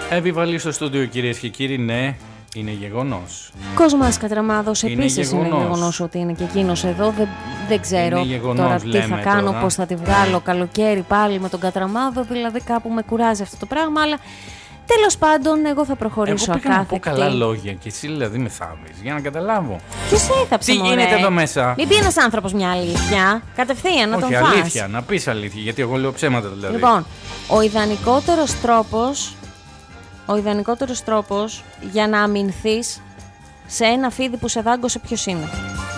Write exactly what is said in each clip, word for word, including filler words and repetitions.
Επιβαλή στο στούντιο, κυρίες και κύριοι, ναι, είναι γεγονός. Κοσμάς Κατραμάδος επίσης είναι γεγονός. γεγονός ότι είναι και εκείνος εδώ. Δεν, δεν ξέρω γεγονός, τώρα τι θα κάνω, τώρα. πώς θα τη βγάλω καλοκαίρι πάλι με τον Κατραμάδο. Δηλαδή κάπου με κουράζει αυτό το πράγμα, αλλά τέλος πάντων εγώ θα προχωρήσω Εγώ πήγα να πω ακάθεκτη. καλά λόγια και εσύ δηλαδή με θάβεις για να καταλάβω. Ποιος έθαψε, Τι μωρέ? γίνεται εδώ μέσα? Μην πει ένας άνθρωπος μια αλήθεια. Κατευθείαν να Όχι, τον φας. αλήθεια, να πεις αλήθεια, γιατί εγώ λέω ψέματα δηλαδή. Λοιπόν, ο ιδανικότερος τρόπος, ο ιδανικότερος τρόπος για να αμυνθείς σε ένα φίδι που σε δάγκωσε ποιος είναι?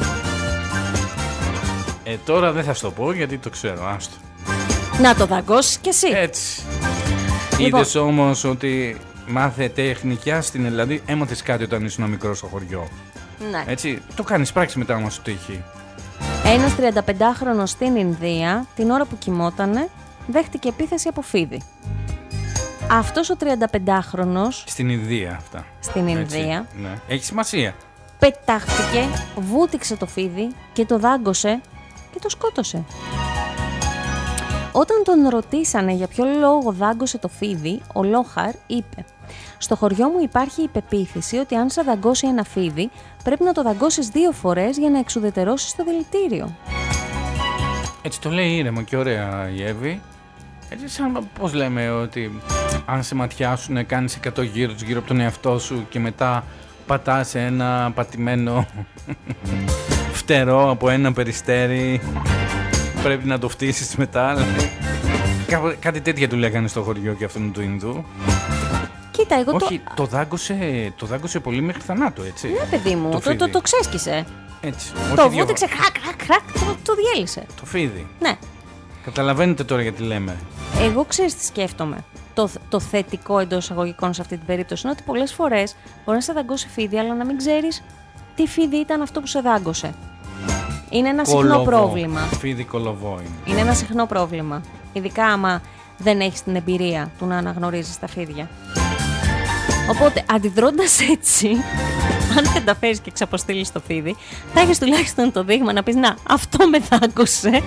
Ε, τώρα δεν θα σου το πω γιατί το ξέρω, άστο. Να το δαγκώσεις κι εσύ. Έτσι. Λοιπόν. Είδες όμως ότι μάθε τεχνικιά στην Ελλάδα, έμαθες κάτι όταν ήσουν μικρό στο χωριό. Ναι. Έτσι, το κάνεις πράξη μετά άμα σου τύχει. Ένας τριανταπεντάχρονος στην Ινδία, την ώρα που κοιμότανε, δέχτηκε επίθεση από φίδι. Αυτός ο τριανταπεντάχρονος Στην Ινδία αυτά. στην Έτσι, Ινδία ναι. Έχει σημασία. πετάχτηκε, βούτυξε το φίδι και το δάγκωσε και το σκότωσε. Όταν τον ρωτήσανε για ποιο λόγο δάγκωσε το φίδι, ο Λόχαρ είπε: «Στο χωριό μου υπάρχει η πεποίθηση ότι αν σε δαγκώσει ένα φίδι, πρέπει να το δαγκώσεις δύο φορές για να εξουδετερώσεις το δηλητήριο». Έτσι το λέει ήρεμα και ωραία η Εύη. Έτσι σαν πώς λέμε ότι αν σε ματιάσουν κάνεις εκατό γύρους γύρω από τον εαυτό σου και μετά πατάς σε ένα πατημένο φτερό από ένα περιστέρι, πρέπει να το φτύσεις μετά. Κά- Κάτι τέτοια του λέγανε στο χωριό και αυτόν του Ινδού. Κοίτα, εγώ Όχι, το... το δάγκωσε, το δάγκωσε πολύ μέχρι θανάτου, έτσι. Ναι, παιδί μου, Το το, το, φίδι. το ξέσκησε. Έτσι. Το Όχι δύο- βούτυξε, χρακ, χρακ, χρακ, το, το διέλυσε. Το φίδι. Ναι. Καταλαβαίνετε τώρα γιατί λέμε. Εγώ ξέρεις τι σκέφτομαι. Το, το θετικό εντός εισαγωγικών σε αυτή την περίπτωση είναι ότι πολλές φορές μπορεί να σε δαγκώσει φίδι, αλλά να μην ξέρεις τι φίδι ήταν αυτό που σε δάγκωσε. Είναι ένα συχνό Κολοβό. πρόβλημα. Φίδι κολοβό είναι. Είναι ένα συχνό πρόβλημα. Ειδικά άμα δεν έχεις την εμπειρία του να αναγνωρίζεις τα φίδια. Οπότε, αντιδρώντας έτσι, αν δεν τα φέρεις και ξαποστείλεις το φίδι, θα έχεις τουλάχιστον το δείγμα να πεις «Να, αυτό με δάγκωσε»,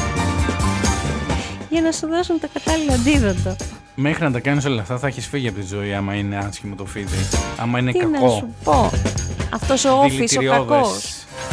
για να σου δώσουν το κατάλληλο αντίδοτο. Μέχρι να τα κάνεις όλα αυτά θα έχεις φύγει από τη ζωή άμα είναι άσχημο το φίδι. Άμα είναι Τι κακό. να σου πω. Αυτός ο όφης, ο Δηλητηριώδες. κακός.